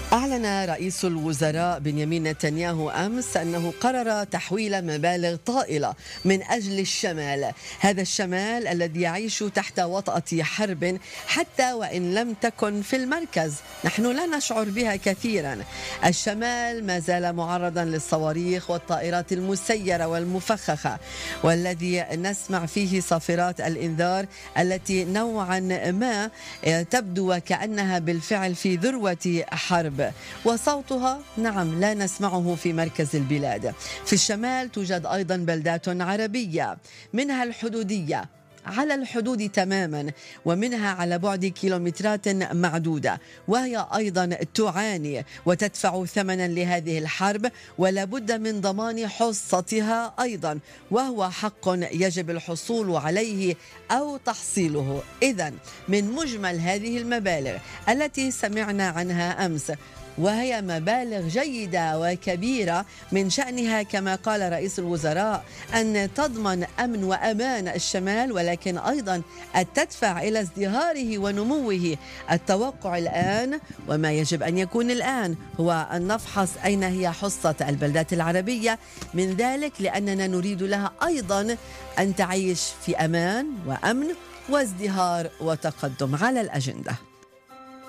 أعلن رئيس الوزراء بنيامين نتنياهو أمس أنه قرر تحويل مبالغ طائلة من أجل الشمال، هذا الشمال الذي يعيش تحت وطأة حرب حتى وإن لم تكن في المركز، نحن لا نشعر بها كثيرا. الشمال ما زال معرضا للصواريخ والطائرات المسيرة والمفخخة، والذي نسمع فيه صافرات الإنذار التي نوعا ما تبدو وكأنها بالفعل في ذروة حرب، وصوتها نعم لا نسمعه في مركز البلاد. في الشمال توجد أيضا بلدات عربية، منها الحدودية على الحدود تماما، ومنها على بعد كيلومترات معدودة، وهي أيضا تعاني وتدفع ثمنا لهذه الحرب، ولا بد من ضمان حصتها أيضا، وهو حق يجب الحصول عليه أو تحصيله. إذن من مجمل هذه المبالغ التي سمعنا عنها أمس، وهي مبالغ جيدة وكبيرة، من شأنها كما قال رئيس الوزراء أن تضمن أمن وأمان الشمال، ولكن أيضا أن تدفع إلى ازدهاره ونموه. التوقع الآن وما يجب أن يكون الآن هو أن نفحص أين هي حصة البلدات العربية من ذلك، لأننا نريد لها أيضا أن تعيش في أمان وأمن وازدهار وتقدم على الأجندة.